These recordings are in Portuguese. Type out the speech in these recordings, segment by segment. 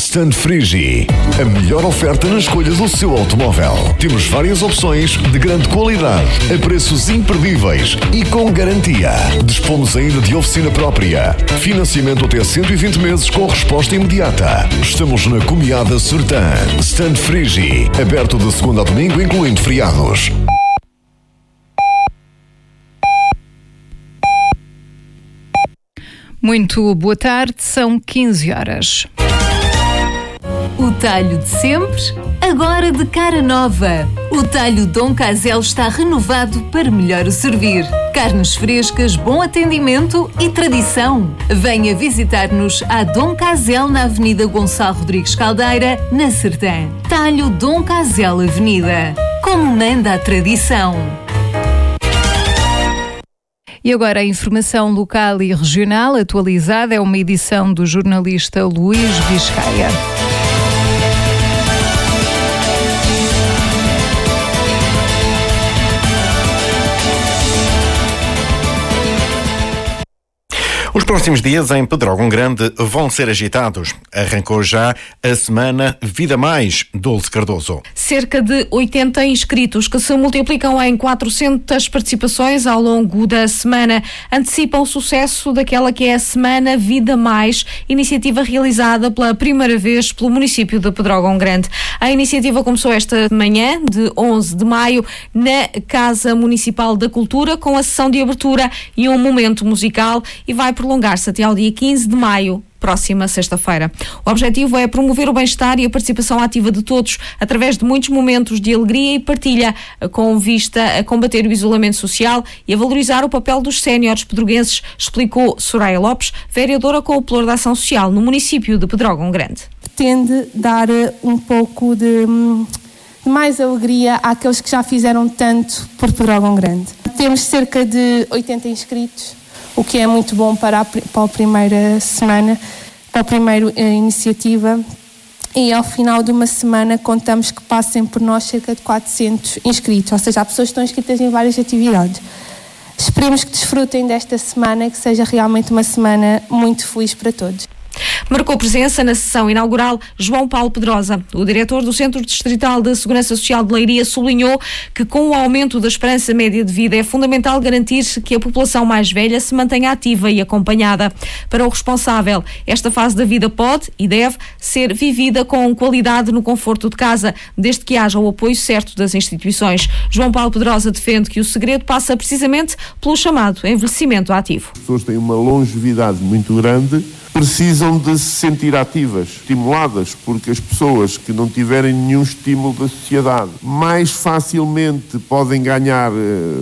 Stand Frigi, a melhor oferta na escolha do seu automóvel. Temos várias opções de grande qualidade, a preços imperdíveis e com garantia. Dispomos ainda de oficina própria. Financiamento até 120 meses com resposta imediata. Estamos na Comiada Sertã. Stand Frigi, aberto de segunda a domingo, incluindo feriados. Muito boa tarde, são 15 horas. O talho de sempre, agora de cara nova. O talho Dom Casel está renovado para melhor o servir. Carnes frescas, bom atendimento e tradição. Venha visitar-nos à Dom Casel na Avenida Gonçalo Rodrigues Caldeira, na Sertã. Talho Dom Casel Avenida. Como manda a tradição. E agora a informação local e regional atualizada é uma edição do jornalista Luís Vizcaia. Os próximos dias em Pedrógão Grande vão ser agitados. Arrancou já a semana Vida Mais, Dulce Cardoso. Cerca de 80 inscritos que se multiplicam em 400 participações ao longo da semana antecipam o sucesso daquela que é a Semana Vida Mais, iniciativa realizada pela primeira vez pelo município de Pedrógão Grande. A iniciativa começou esta manhã, de 11 de maio, na Casa Municipal da Cultura, com a sessão de abertura e um momento musical, e vai prolongar-se até ao dia 15 de maio, próxima sexta-feira. O objetivo é promover o bem-estar e a participação ativa de todos, através de muitos momentos de alegria e partilha, com vista a combater o isolamento social e a valorizar o papel dos séniores pedroguenses, explicou Soraya Lopes, vereadora com o Pluro da Ação Social no município de Pedrógão Grande. Pretende dar um pouco de mais alegria àqueles que já fizeram tanto por Pedrógão Grande. Temos cerca de 80 inscritos, o que é muito bom para a primeira semana, para a primeira iniciativa, e ao final de uma semana contamos que passem por nós cerca de 400 inscritos, ou seja, há pessoas que estão inscritas em várias atividades. Esperemos que desfrutem desta semana, que seja realmente uma semana muito feliz para todos. Marcou presença na sessão inaugural João Paulo Pedrosa. O diretor do Centro Distrital de Segurança Social de Leiria sublinhou que com o aumento da esperança média de vida é fundamental garantir-se que a população mais velha se mantenha ativa e acompanhada. Para o responsável, esta fase da vida pode e deve ser vivida com qualidade no conforto de casa, desde que haja o apoio certo das instituições. João Paulo Pedrosa defende que o segredo passa precisamente pelo chamado envelhecimento ativo. As pessoas têm uma longevidade muito grande, precisam de se sentir ativas, estimuladas, porque as pessoas que não tiverem nenhum estímulo da sociedade mais facilmente podem ganhar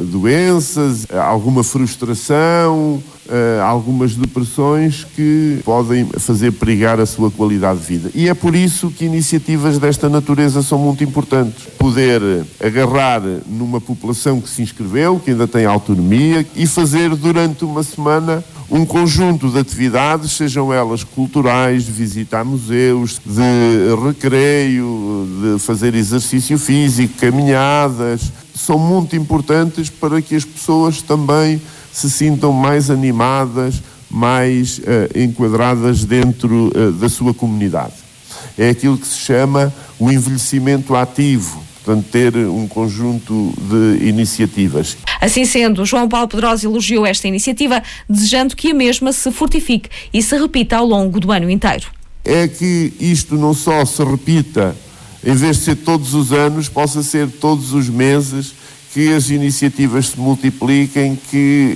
doenças, alguma frustração, algumas depressões que podem fazer perigar a sua qualidade de vida. E é por isso que iniciativas desta natureza são muito importantes. Poder agarrar numa população que se inscreveu, que ainda tem autonomia, e fazer durante uma semana um conjunto de atividades, sejam elas culturais, de visitar museus, de recreio, de fazer exercício físico, caminhadas, são muito importantes para que as pessoas também se sintam mais animadas, mais enquadradas dentro da sua comunidade. É aquilo que se chama o envelhecimento ativo. Portanto, ter um conjunto de iniciativas. Assim sendo, João Paulo Pedrosa elogiou esta iniciativa, desejando que a mesma se fortifique e se repita ao longo do ano inteiro. É que isto não só se repita, em vez de ser todos os anos, possa ser todos os meses, que as iniciativas se multipliquem, que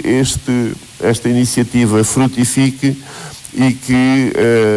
esta iniciativa frutifique e que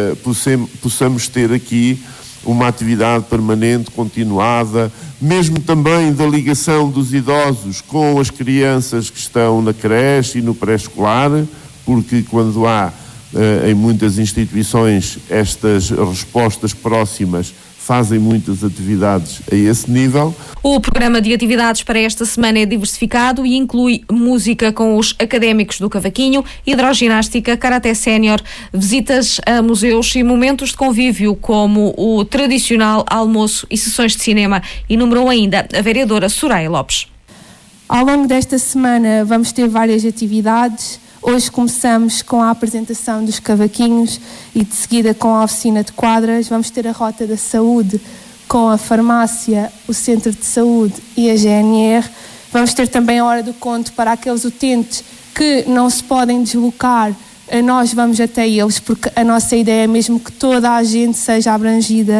possamos ter aqui uma atividade permanente, continuada, mesmo também da ligação dos idosos com as crianças que estão na creche e no pré-escolar, porque quando há em muitas instituições estas respostas próximas, fazem muitas atividades a esse nível. O programa de atividades para esta semana é diversificado e inclui música com os académicos do Cavaquinho, hidroginástica, karaté sénior, visitas a museus e momentos de convívio como o tradicional almoço e sessões de cinema, enumerou ainda a vereadora Soraya Lopes. Ao longo desta semana vamos ter várias atividades. Hoje começamos com a apresentação dos cavaquinhos e de seguida com a oficina de quadras. Vamos ter a Rota da Saúde com a farmácia, o Centro de Saúde e a GNR. Vamos ter também a Hora do Conto para aqueles utentes que não se podem deslocar. Nós vamos até eles, porque a nossa ideia é mesmo que toda a gente seja abrangida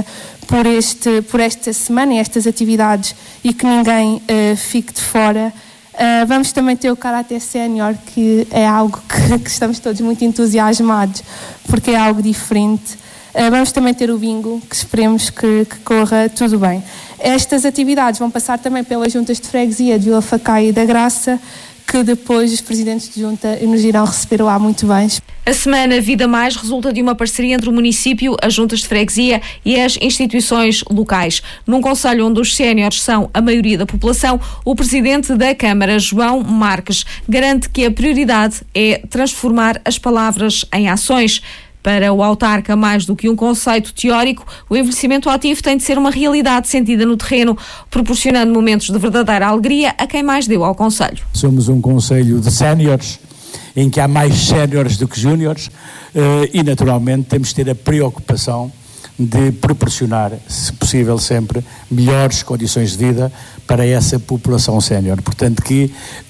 por esta semana e estas atividades e que ninguém fique de fora. Vamos também ter o Karaté Sénior, que é algo que estamos todos muito entusiasmados, porque é algo diferente. Vamos também ter o bingo, que esperemos que corra tudo bem. Estas atividades vão passar também pelas juntas de freguesia de Vila Facai e da Graça, que depois os presidentes de junta nos irão receber lá muito bem. A Semana Vida Mais resulta de uma parceria entre o município, as juntas de freguesia e as instituições locais. Num conselho onde os séniores são a maioria da população, o presidente da Câmara, João Marques, garante que a prioridade é transformar as palavras em ações. Para o autarca, mais do que um conceito teórico, o envelhecimento ativo tem de ser uma realidade sentida no terreno, proporcionando momentos de verdadeira alegria a quem mais deu ao concelho. Somos um concelho de séniores, em que há mais séniores do que júniores, e naturalmente temos de ter a preocupação de proporcionar, se possível sempre, melhores condições de vida para essa população sénior. Portanto, que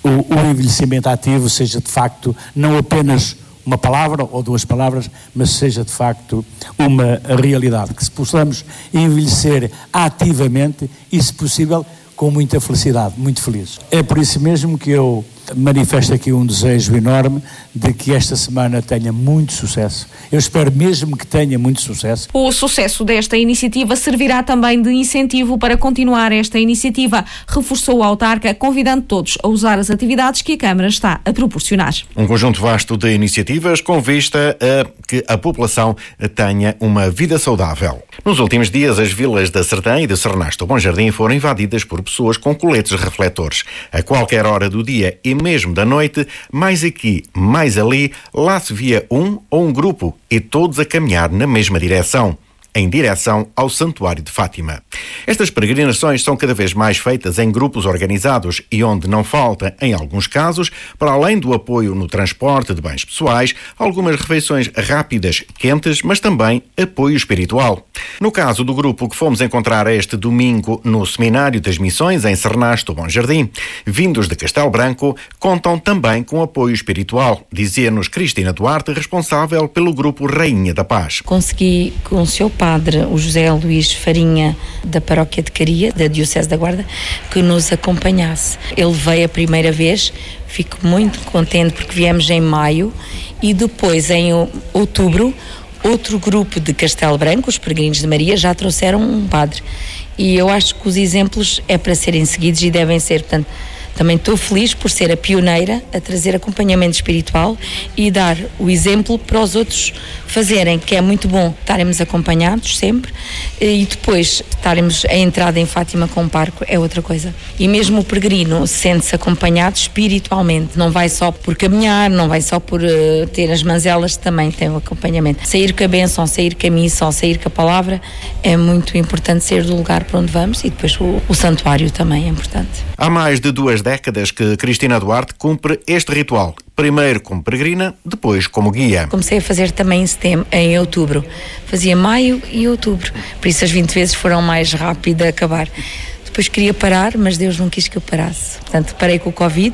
o envelhecimento ativo seja de facto não apenas uma palavra ou duas palavras, mas seja de facto uma realidade, que se possamos envelhecer ativamente e, se possível, com muita felicidade, muito feliz. É por isso mesmo que eu manifesto aqui um desejo enorme de que esta semana tenha muito sucesso. Eu espero mesmo que tenha muito sucesso. O sucesso desta iniciativa servirá também de incentivo para continuar esta iniciativa, reforçou a autarca, convidando todos a usar as atividades que a Câmara está a proporcionar. Um conjunto vasto de iniciativas com vista a que a população tenha uma vida saudável. Nos últimos dias, as vilas da Serdã e de Sernasto Bom Jardim foram invadidas por pessoas com coletes refletores. A qualquer hora do dia e mesmo da noite, mais aqui, mais ali, lá se via um ou um grupo e todos a caminhar na mesma direção, em direção ao Santuário de Fátima. Estas peregrinações são cada vez mais feitas em grupos organizados e onde não falta, em alguns casos, para além do apoio no transporte de bens pessoais, algumas refeições rápidas, quentes, mas também apoio espiritual. No caso do grupo que fomos encontrar este domingo no Seminário das Missões, em Sernasto Bom Jardim, vindos de Castelo Branco, contam também com apoio espiritual, dizia-nos Cristina Duarte, responsável pelo grupo Rainha da Paz. Consegui com o seu padre, o José Luís Farinha, da Paróquia de Caria, da Diocese da Guarda, que nos acompanhasse. Ele veio a primeira vez, fico muito contente porque viemos em maio e depois em outubro outro grupo de Castelo Branco, os Peregrinos de Maria, já trouxeram um padre. E eu acho que os exemplos é para serem seguidos e devem ser, portanto, também estou feliz por ser a pioneira a trazer acompanhamento espiritual e dar o exemplo para os outros fazerem, que é muito bom estarmos acompanhados sempre e depois estarmos a entrada em Fátima com o parco é outra coisa. E mesmo o peregrino sente-se acompanhado espiritualmente, não vai só por caminhar, não vai só por ter as manzelas, também tem o acompanhamento. Sair com a bênção, sair com a missa, sair com a palavra, é muito importante ser do lugar para onde vamos e depois o santuário também é importante. Há mais de 2 décadas que Cristina Duarte cumpre este ritual. Primeiro como peregrina, depois como guia. Comecei a fazer também em outubro. Fazia maio e outubro. Por isso as 20 vezes foram mais rápido a acabar. Depois queria parar, mas Deus não quis que eu parasse. Portanto, parei com o Covid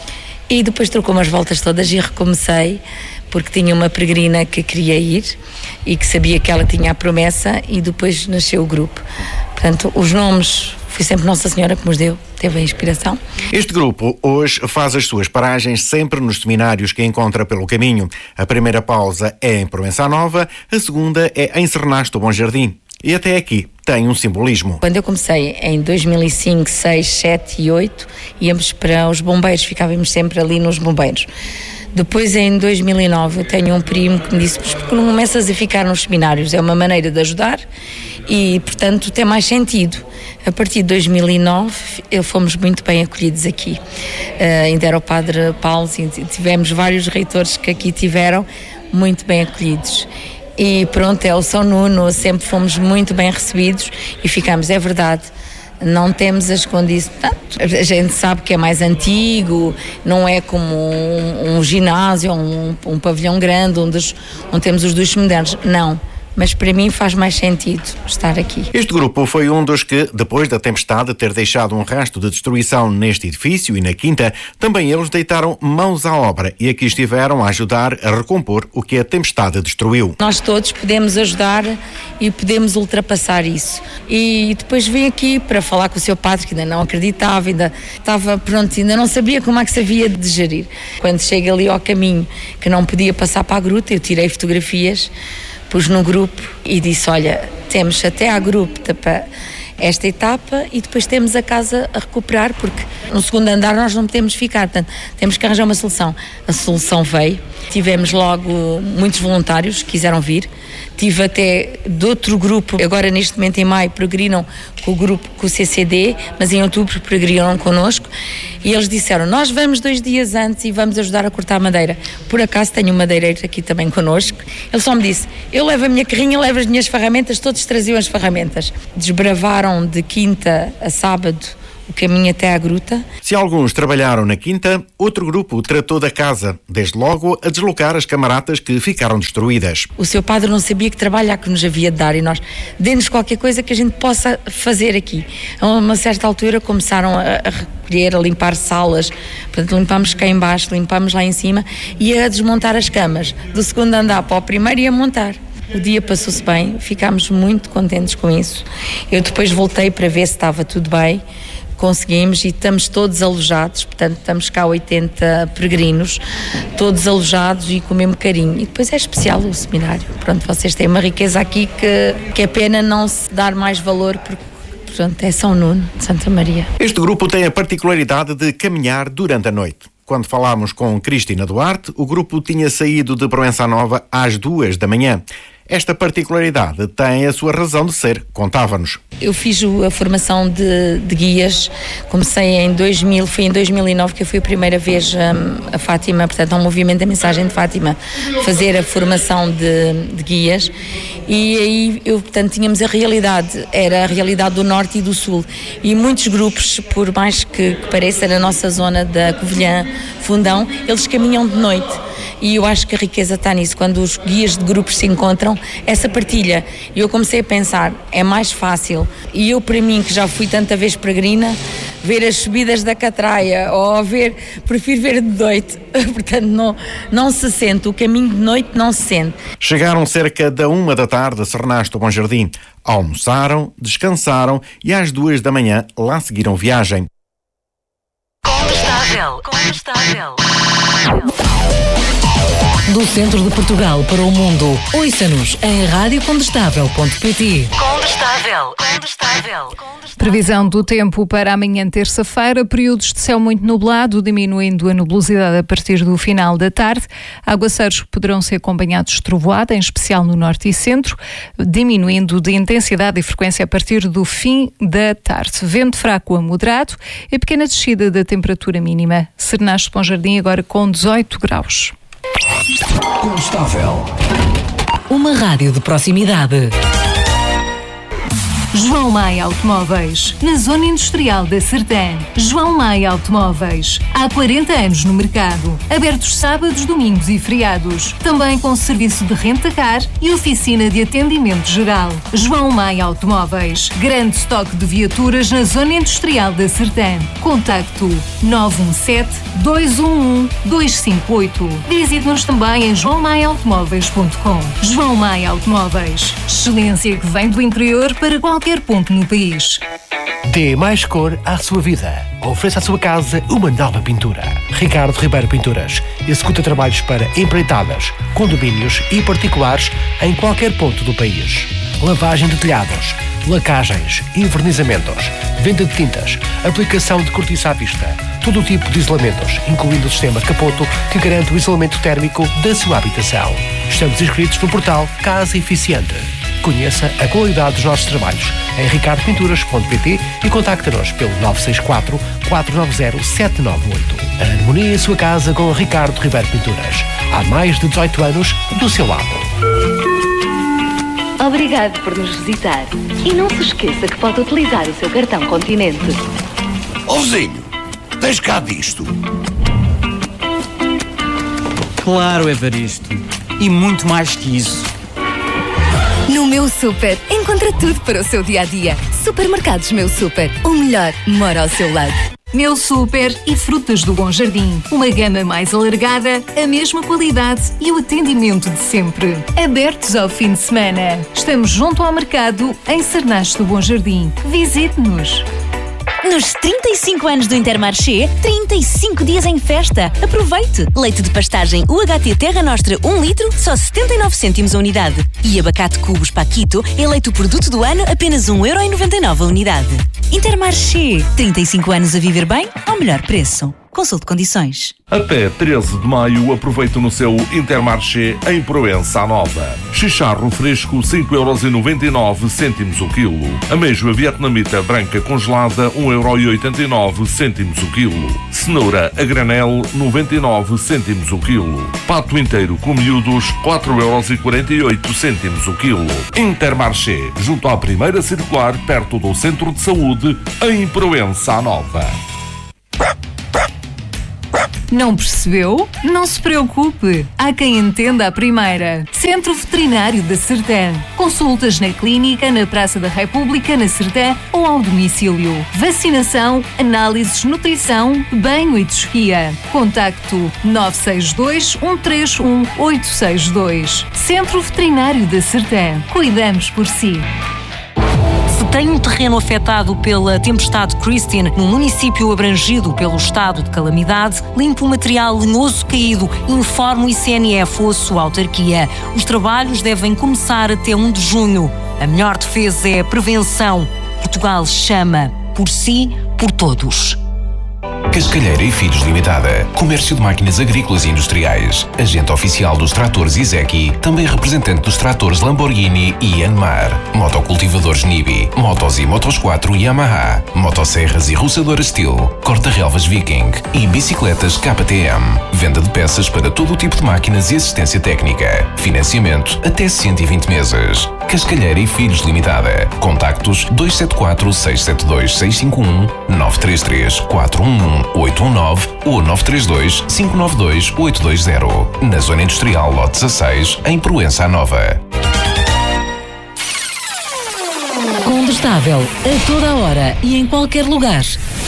e depois trocou umas voltas todas e recomecei, porque tinha uma peregrina que queria ir e que sabia que ela tinha a promessa e depois nasceu o grupo. Portanto, os nomes foi sempre Nossa Senhora que nos deu, teve a inspiração. Este grupo hoje faz as suas paragens sempre nos seminários que encontra pelo caminho. A primeira pausa é em Proença Nova, a segunda é em Sernasto Bom Jardim. E até aqui tem um simbolismo. Quando eu comecei em 2005, 6, 7 e 8, íamos para os bombeiros, ficávamos sempre ali nos bombeiros. Depois, em 2009, eu tenho um primo que me disse: porque não começas a ficar nos seminários? É uma maneira de ajudar e, portanto, tem mais sentido. A partir de 2009, fomos muito bem acolhidos aqui. Ainda era o padre Paulo, tivemos vários reitores que aqui tiveram muito bem acolhidos. E pronto, é o São Nuno, sempre fomos muito bem recebidos e ficamos, é verdade, não temos as condições. Portanto, a gente sabe que é mais antigo, não é como um ginásio, um pavilhão grande onde temos os duches modernos. Não. Mas para mim faz mais sentido estar aqui. Este grupo foi um dos que, depois da tempestade ter deixado um rastro de destruição neste edifício e na quinta, também eles deitaram mãos à obra e aqui estiveram a ajudar a recompor o que a tempestade destruiu. Nós todos podemos ajudar e podemos ultrapassar isso. E depois vim aqui para falar com o seu padre, que ainda não acreditava, ainda estava pronto, ainda não sabia como é que se havia de gerir. Quando chega ali ao caminho, que não podia passar para a gruta, eu tirei fotografias, pus no grupo e disse, olha, temos até à gruta para esta etapa e depois temos a casa a recuperar, porque no segundo andar nós não podemos ficar, portanto temos que arranjar uma solução. A solução veio, tivemos logo muitos voluntários que quiseram vir, tive até de outro grupo, agora neste momento em maio peregrinam com o grupo, com o CCD, mas em outubro peregrinam connosco e eles disseram, nós vamos 2 dias antes e vamos ajudar a cortar madeira. Por acaso tenho um madeireiro aqui também connosco, ele só me disse, eu levo a minha carrinha, levo as minhas ferramentas, todos traziam as ferramentas. Desbravaram de quinta a sábado o caminho até à gruta. Se alguns trabalharam na quinta, outro grupo tratou da casa, desde logo a deslocar as camaratas que ficaram destruídas. O seu padre não sabia que trabalho que nos havia de dar e nós, dê-nos qualquer coisa que a gente possa fazer aqui. A uma certa altura começaram a recolher, a limpar salas, portanto limpámos cá em baixo, limpámos lá em cima e a desmontar as camas, do segundo andar para o primeiro e a montar. O dia passou-se bem, ficámos muito contentes com isso. Eu depois voltei para ver se estava tudo bem, conseguimos e estamos todos alojados, portanto estamos cá 80 peregrinos, todos alojados e com o mesmo carinho. E depois é especial o seminário. Pronto, vocês têm uma riqueza aqui que é pena não se dar mais valor, porque portanto, é São Nuno de Santa Maria. Este grupo tem a particularidade de caminhar durante a noite. Quando falámos com Cristina Duarte, o grupo tinha saído de Proença Nova às 2 da manhã. Esta particularidade tem a sua razão de ser, contava-nos. Eu fiz a formação de guias, comecei em 2000, foi em 2009 que eu fui a primeira vez a Fátima, portanto ao movimento da mensagem de Fátima, fazer a formação de guias e aí portanto tínhamos a realidade, era a realidade do Norte e do Sul e muitos grupos, por mais que pareça na nossa zona da Covilhã, Fundão, eles caminham de noite. E eu acho que a riqueza está nisso, quando os guias de grupos se encontram, essa partilha. E eu comecei a pensar, é mais fácil. E eu, para mim, que já fui tanta vez peregrina, ver as subidas da Catraia, ou prefiro ver de noite. Portanto, não se sente, o caminho de noite não se sente. Chegaram cerca da 1 da tarde a Sernasto Bom Jardim. Almoçaram, descansaram e às 2 da manhã lá seguiram viagem. Condestável. Do centro de Portugal para o mundo, ouça-nos em radiocondestável.pt. Condestável. Previsão do tempo para amanhã, terça-feira, períodos de céu muito nublado, diminuindo a nebulosidade a partir do final da tarde. Aguaceiros poderão ser acompanhados de trovoada, em especial no norte e centro, diminuindo de intensidade e frequência a partir do fim da tarde. Vento fraco a moderado e pequena descida da temperatura mínima. Sernasto Bom Jardim agora com 18 graus. Condestável. Uma rádio de proximidade. João Maia Automóveis, na Zona Industrial da Sertã. João Maia Automóveis, há 40 anos no mercado. Abertos sábados, domingos e feriados. Também com serviço de renta-car e oficina de atendimento geral. João Maia Automóveis, grande estoque de viaturas na Zona Industrial da Sertã. Contacto 917-211-258. Visite-nos também em joaomaiaautomóveis.com. João Maia Automóveis, excelência que vem do interior para qualquer ponto no país. Dê mais cor à sua vida. Ofereça à sua casa uma nova pintura. Ricardo Ribeiro Pinturas executa trabalhos para empreitadas, condomínios e particulares em qualquer ponto do país. Lavagem de telhados, lacagens, envernizamentos, venda de tintas, aplicação de cortiça à vista, todo o tipo de isolamentos, incluindo o sistema Capoto, que garante o isolamento térmico da sua habitação. Estamos inscritos no portal Casa Eficiente. Conheça a qualidade dos nossos trabalhos em ricardopinturas.pt e contacte-nos pelo 964-490-798. Harmonie em sua casa com Ricardo Ribeiro Pinturas. Há mais de 18 anos do seu lado. Obrigada. Obrigado por nos visitar. E não se esqueça que pode utilizar o seu cartão Continente. Ó vizinho, tens cá disto? Claro, Evaristo. E muito mais que isso. No Meu Super, encontra tudo para o seu dia-a-dia. Supermercados Meu Super. O melhor mora ao seu lado. Meu Super e Frutas do Bom Jardim. Uma gama mais alargada, a mesma qualidade e o atendimento de sempre. Abertos ao fim de semana. Estamos junto ao mercado, em Cernache do Bom Jardim. Visite-nos. Nos 35 anos do Intermarché, 35 dias em festa. Aproveite! Leite de pastagem UHT Terra Nostra 1 litro, só 79 cêntimos a unidade. E abacate Cubos Paquito, eleito o produto do ano, apenas 1,99€ a unidade. Intermarché, 35 anos a viver bem, ao melhor preço. Consulte condições. Até 13 de maio, aproveite no seu Intermarché em Proença Nova. Chicharro fresco, 5,99€ o quilo. Ameijoa vietnamita branca congelada, 1,89€ o quilo. Cenoura a granel, 99 cêntimos o quilo. Pato inteiro com miúdos, 4,48€ o quilo. Intermarché, junto à primeira circular, perto do Centro de Saúde, em Proença Nova. Não percebeu? Não se preocupe. Há quem entenda a primeira. Centro Veterinário da Sertã. Consultas na clínica, na Praça da República, na Sertã ou ao domicílio. Vacinação, análises, nutrição, banho e tosquia. Contacto 962 131 862. Centro Veterinário da Sertã. Cuidamos por si. Se tem um terreno afetado pela tempestade Christine num município abrangido pelo estado de calamidade, limpe o material lenhoso caído, informe o ICNF ou a sua autarquia. Os trabalhos devem começar até 1 de junho. A melhor defesa é a prevenção. Portugal chama por si, por todos. Cascalheira e Filhos Limitada. Comércio de máquinas agrícolas e industriais. Agente oficial dos tratores Izeki. Também representante dos tratores Lamborghini e Yanmar. Motocultivadores Nibi. Motos e Motos 4 Yamaha. Motosserras e roçadoras Steel. Corta-relvas Viking. E bicicletas KTM. Venda de peças para todo o tipo de máquinas e assistência técnica. Financiamento até 120 meses. Cascalheira e Filhos Limitada. Contactos 274 672 651 933 411 819 ou 932 592 820. Na Zona Industrial Lote 16, em Proença Nova. Condestável, a toda a hora e em qualquer lugar.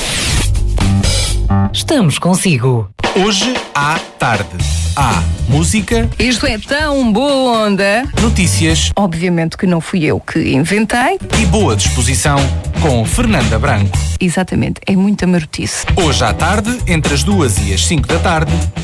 Estamos consigo. Hoje à tarde. Há música. Isto é tão boa onda. Notícias. Obviamente que não fui eu que inventei. E boa disposição com Fernanda Branco. Exatamente, é muita marotice. Hoje à tarde, entre as 2 e as 5 da tarde,